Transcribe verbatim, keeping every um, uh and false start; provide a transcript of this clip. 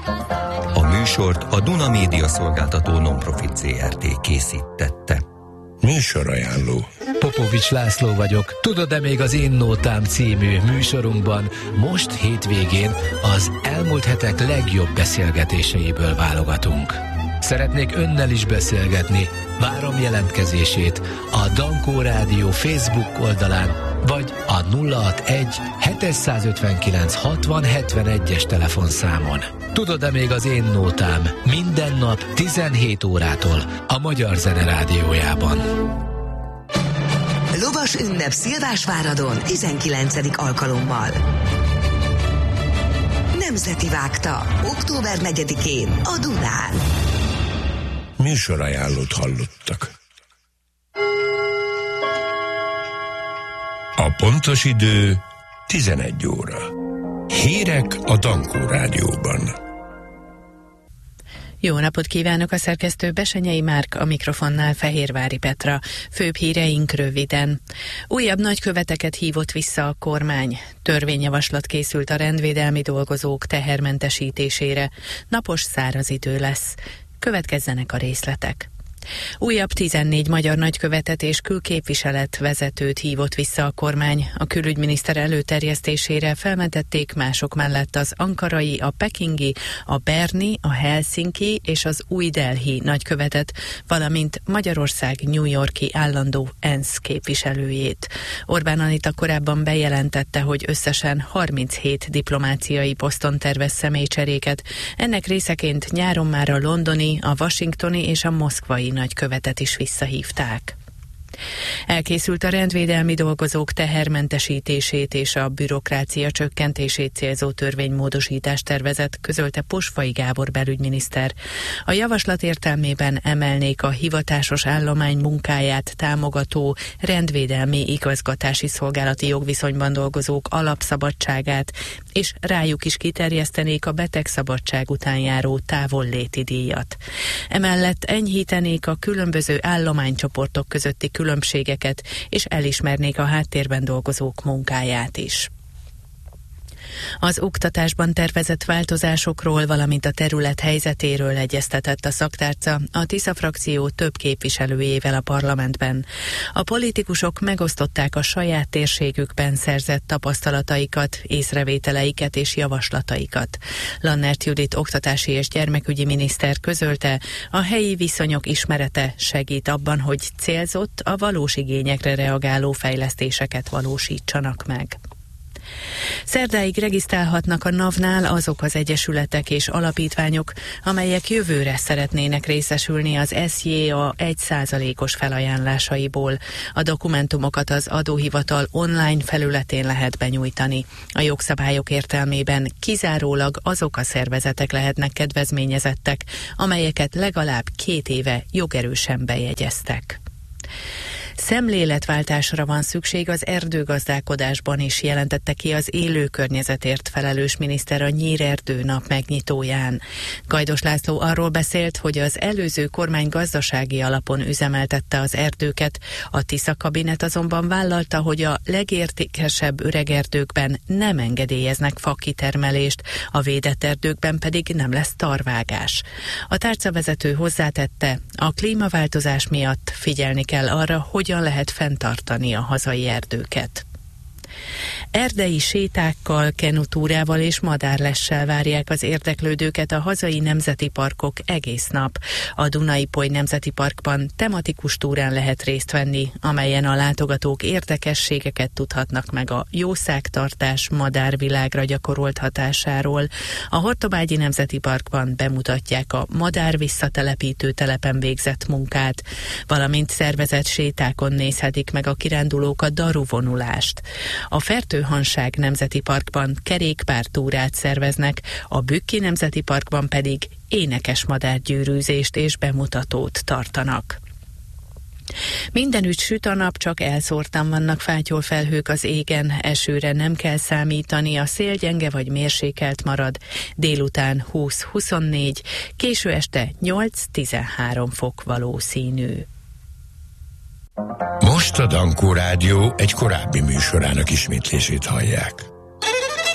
A műsort a Duna Média Szolgáltató Non-Profit zé er té készítette. Műsorajánló. Popovics László vagyok. Tudod-e még az Én Nótám című műsorunkban most hétvégén az elmúlt hetek legjobb beszélgetéseiből válogatunk. Szeretnék önnel is beszélgetni. Várom jelentkezését a Dankó Rádió Facebook oldalán, vagy a nulla hatvanegy hétszázötvenkilenc hatvan hetvenegyes telefonszámon. Tudod-e még az Én Nótám minden nap tizenhét órától a Magyar Zene Rádiójában. Lovas ünnep Szilvásváradon tizenkilencedik alkalommal. Nemzeti Vágta, október negyedikén a Dunán. Műsorajánlót hallottak. A pontos idő tizenegy óra. Hírek a Dankó Rádióban. Jó napot kívánok, a szerkesztő Besenyei Márk, a mikrofonnál Fehérvári Petra. Főbb híreink röviden. Újabb nagyköveteket hívott vissza a kormány. Törvényjavaslat készült a rendvédelmi dolgozók tehermentesítésére. Napos, száraz idő lesz. Következzenek a részletek. Újabb tizennégy magyar nagykövetet és külképviselet vezetőt hívott vissza a kormány. A külügyminiszter előterjesztésére felmentették mások mellett az ankarai, a pekingi, a berni, a helsinki és az új Delhi nagykövetet, valamint Magyarország New York-i állandó ENSZ képviselőjét. Orbán Anita korábban bejelentette, hogy összesen harminchét diplomáciai poszton tervez személycseréket. Ennek részeként nyáron már a londoni, a washingtoni és a moszkvai nagykövetet is visszahívták. Elkészült a rendvédelmi dolgozók tehermentesítését és a bürokrácia csökkentését célzó törvénymódosítás tervezet, közölte Posvai Gábor belügyminiszter. A javaslat értelmében emelnék a hivatásos állomány munkáját támogató rendvédelmi igazgatási szolgálati jogviszonyban dolgozók alapszabadságát, és rájuk is kiterjesztenék a betegszabadság után járó távolléti díjat. Emellett enyhítenék a különböző állománycsoportok közötti különbségeket, és elismernék a háttérben dolgozók munkáját is. Az oktatásban tervezett változásokról, valamint a terület helyzetéről egyeztetett a szaktárca a Tisza frakció több képviselőjével a parlamentben. A politikusok megosztották a saját térségükben szerzett tapasztalataikat, észrevételeiket és javaslataikat. Lannert Judit oktatási és gyermekügyi miniszter közölte, a helyi viszonyok ismerete segít abban, hogy célzott, a valós igényekre reagáló fejlesztéseket valósítsanak meg. Szerdáig regisztrálhatnak a NAV-nál azok az egyesületek és alapítványok, amelyek jövőre szeretnének részesülni az es jé á egy százalékos felajánlásaiból. A dokumentumokat az adóhivatal online felületén lehet benyújtani. A jogszabályok értelmében kizárólag azok a szervezetek lehetnek kedvezményezettek, amelyeket legalább két éve jogerősen bejegyeztek. Szemléletváltásra van szükség az erdőgazdálkodásban is, jelentette ki az élő környezetért felelős miniszter a Nyírerdő nap megnyitóján. Gajdos László arról beszélt, hogy az előző kormány gazdasági alapon üzemeltette az erdőket, a Tisza kabinet azonban vállalta, hogy a legértékesebb öregerdőkben nem engedélyeznek fakitermelést, a védett erdőkben pedig nem lesz tarvágás. A tárcavezető hozzátette, a klímaváltozás miatt figyelni kell arra, hogyan lehet fenntartani a hazai erdőket. Erdei sétákkal, kenutúrával és madárlessel várják az érdeklődőket a hazai nemzeti parkok egész nap. A Dunai-Poly Nemzeti Parkban tematikus túrán lehet részt venni, amelyen a látogatók érdekességeket tudhatnak meg a jószágtartás madárvilágra gyakorolt hatásáról. A Hortobágyi Nemzeti Parkban bemutatják a madár visszatelepítő telepen végzett munkát, valamint szervezett sétákon nézhetik meg a kirándulók a daruvonulást. A Fertőhanság Nemzeti Parkban kerékpártúrát szerveznek, a Bükki Nemzeti Parkban pedig énekes madárgyűrűzést és bemutatót tartanak. Mindenütt süt a nap, csak elszórtan vannak fátyolfelhők az égen, esőre nem kell számítani, a szél gyenge vagy mérsékelt marad, délután húsz-huszonnégy, késő este nyolc-tizenhárom fok valószínű. Most a Dankó Rádió egy korábbi műsorának ismétlését hallják.